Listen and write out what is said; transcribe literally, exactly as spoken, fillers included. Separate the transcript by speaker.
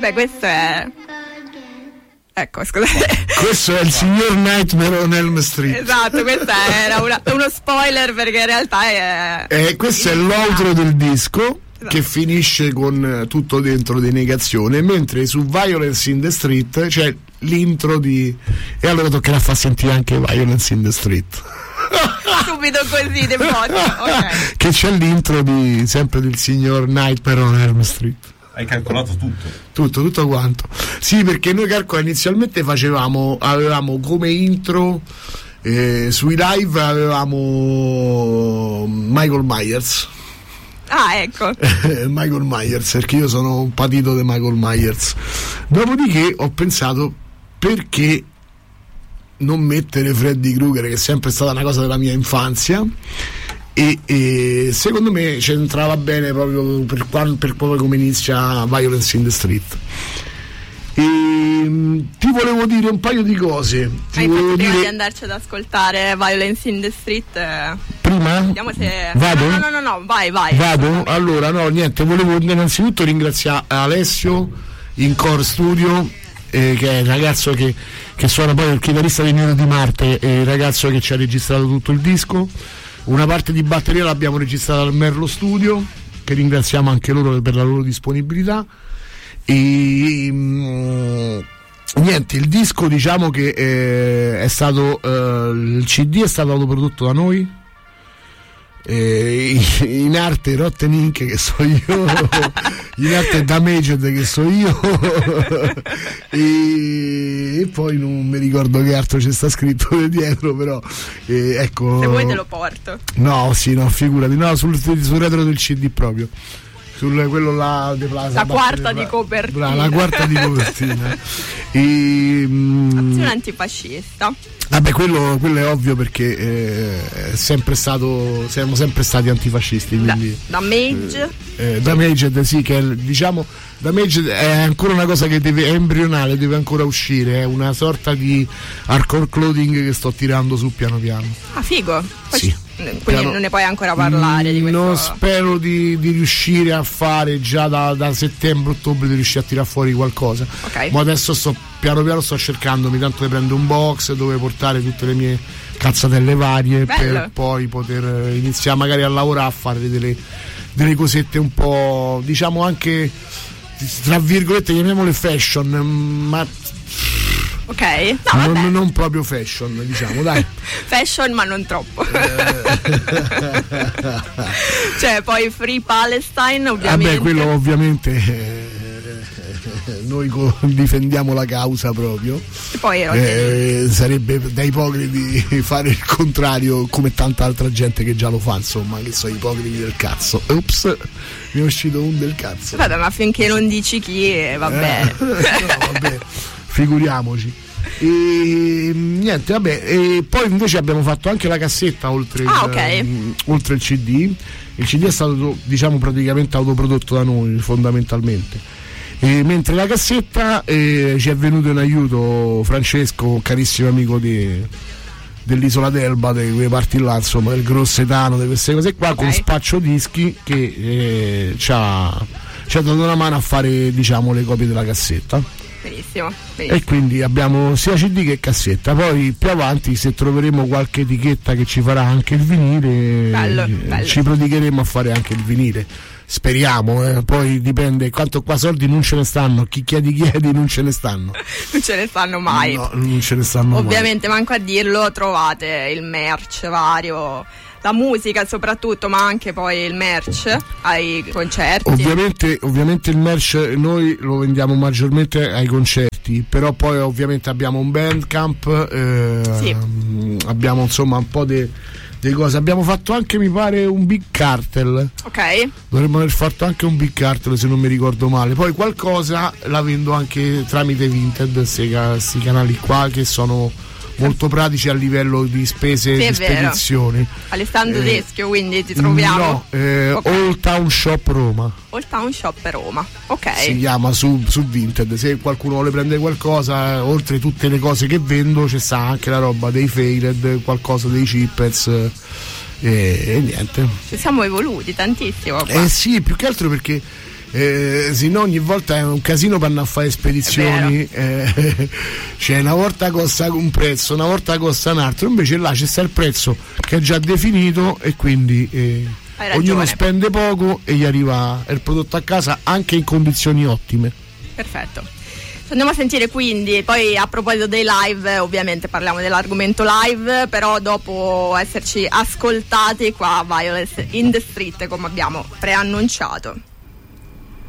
Speaker 1: Beh, questo è... Ecco, scusate.
Speaker 2: Questo è il signor Nightmare on Elm Street.
Speaker 1: Esatto, questo era una, uno spoiler perché in realtà è...
Speaker 2: Eh, questo è l'outro del disco, esatto, che finisce con Tutto dentro di Negazione, mentre su Violence in the Street c'è l'intro di... E allora toccherà far sentire anche Violence in the Street.
Speaker 1: Subito così, de okay.
Speaker 2: Che c'è l'intro di sempre del signor Nightmare on Elm Street.
Speaker 3: Hai calcolato tutto?
Speaker 2: Tutto, tutto quanto. Sì, perché noi calcola inizialmente facevamo, avevamo come intro eh, sui live avevamo Michael Myers.
Speaker 1: Ah, ecco.
Speaker 2: Michael Myers, perché io sono un patito di Michael Myers. Dopodiché ho pensato, perché non mettere Freddy Krueger, che è sempre stata una cosa della mia infanzia, e, e secondo me c'entrava bene proprio per, per poi come inizia Violence in the Street. E, ti volevo dire un paio di cose. Ti
Speaker 1: Hai
Speaker 2: volevo
Speaker 1: prima
Speaker 2: dire...
Speaker 1: di andarci ad ascoltare Violence in the Street, eh...
Speaker 2: prima?
Speaker 1: Vediamo se...
Speaker 2: Vado?
Speaker 1: No, no, no, no, vai, vai.
Speaker 2: Vado? Allora, no, niente, volevo innanzitutto ringraziare Alessio in Core Studio, eh, che è il ragazzo che, che suona, poi il chitarrista di Nero di Marte, e il ragazzo che ci ha registrato tutto il disco. Una parte di batteria l'abbiamo registrata al Merlo Studio, che ringraziamo anche loro per la loro disponibilità. E mh, niente, il disco, diciamo che eh, è stato eh, il C D è stato autoprodotto da noi, eh, in arte Rotten Ink, che so io, in arte Damaged, che so io, e, e poi non mi ricordo che altro c'è sta scritto dietro, però eh, ecco,
Speaker 1: se vuoi te lo porto.
Speaker 2: No, sì, no, figurati, no, sul, sul retro del C D proprio, sul quello là de Plaza,
Speaker 1: la quarta di copertina,
Speaker 2: la quarta di copertina. E
Speaker 1: azione antifascista.
Speaker 2: Vabbè, quello, quello è ovvio, perché eh, è sempre stato, siamo sempre stati antifascisti, quindi
Speaker 1: da, Damaged
Speaker 2: eh, eh, Damaged, sì, che è, diciamo, Damaged è ancora una cosa che deve, è embrionale, deve ancora uscire, è una sorta di hardcore clothing che sto tirando su piano piano.
Speaker 1: Ah, figo. Poi
Speaker 2: sì.
Speaker 1: Quindi
Speaker 2: piano,
Speaker 1: non ne puoi ancora parlare di questo?
Speaker 2: Non spero di, di riuscire a fare già da, da settembre-ottobre, di riuscire a tirare fuori qualcosa.
Speaker 1: Okay.
Speaker 2: Ma adesso sto piano piano sto cercando, ogni tanto prendo un box dove portare tutte le mie cazzatelle varie. Bello. Per poi poter iniziare magari a lavorare, a fare delle, delle cosette un po', diciamo, anche tra virgolette, chiamiamole fashion, ma
Speaker 1: ok, no,
Speaker 2: non, non proprio fashion, diciamo, dai.
Speaker 1: Fashion, ma non troppo. Cioè, poi Free Palestine, ovviamente.
Speaker 2: Vabbè, quello ovviamente eh, noi co- difendiamo la causa proprio.
Speaker 1: E poi
Speaker 2: eh, sarebbe da ipocriti fare il contrario, come tanta altra gente che già lo fa, insomma, che sono ipocriti del cazzo. Ops, mi è uscito un del cazzo.
Speaker 1: Vabbè, ma finché non dici chi, va bene.
Speaker 2: Eh, no, vabbè, figuriamoci. E niente, vabbè, e poi invece abbiamo fatto anche la cassetta oltre,
Speaker 1: ah,
Speaker 2: il,
Speaker 1: okay.
Speaker 2: um, oltre il C D. Il C D è stato, diciamo, praticamente autoprodotto da noi, fondamentalmente. E mentre la cassetta eh, ci è venuto in aiuto Francesco, carissimo amico di, dell'Isola d'Elba, di quelle parti là, insomma, del Grossetano, di queste cose qua, okay, con Spaccio Dischi, che eh, ci ha, ci ha dato una mano a fare, diciamo, le copie della cassetta.
Speaker 1: Benissimo, benissimo.
Speaker 2: E quindi abbiamo sia C D che cassetta. Poi più avanti, se troveremo qualche etichetta che ci farà anche il vinile,
Speaker 1: bello,
Speaker 2: eh,
Speaker 1: bello.
Speaker 2: ci prodigheremo a fare anche il vinile. Speriamo, eh. Poi dipende, quanto qua soldi non ce ne stanno, chi chiedi chiedi non ce ne stanno.
Speaker 1: Non ce ne stanno mai.
Speaker 2: No, non ce ne stanno
Speaker 1: ovviamente
Speaker 2: mai.
Speaker 1: Manco a dirlo, trovate il merch vario, la musica soprattutto, ma anche poi il merch ai concerti.
Speaker 2: Ovviamente, ovviamente il merch noi lo vendiamo maggiormente ai concerti, però poi ovviamente abbiamo un Bandcamp, eh,
Speaker 1: sì.
Speaker 2: abbiamo insomma un po' di cose. Abbiamo fatto anche, mi pare, un Big Cartel.
Speaker 1: Ok.
Speaker 2: Dovremmo aver fatto anche un Big Cartel, se non mi ricordo male. Poi qualcosa la vendo anche tramite Vinted, questi canali qua che sono molto pratici a livello di spese
Speaker 1: sì,
Speaker 2: di spedizione.
Speaker 1: Alessandro eh, Teschio, quindi ti troviamo.
Speaker 2: No, eh, okay. Old Town Shop Roma.
Speaker 1: Old Town Shop Roma, ok.
Speaker 2: Si chiama su, su Vinted. Se qualcuno vuole prendere qualcosa, oltre tutte le cose che vendo, c'è sta anche la roba dei Faded, qualcosa dei Chippets. E, e niente.
Speaker 1: Ci siamo evoluti tantissimo qua.
Speaker 2: Eh sì, più che altro perché Eh, se no ogni volta è un casino per andare a fare spedizioni, eh, cioè una volta costa un prezzo, una volta costa un altro, invece là c'è sta il prezzo che è già definito e quindi eh, ognuno spende poco e gli arriva il prodotto a casa anche in condizioni ottime.
Speaker 1: Perfetto. Andiamo a sentire quindi, poi a proposito dei live, ovviamente parliamo dell'argomento live, però dopo esserci ascoltati qua Violence in the Street come abbiamo preannunciato.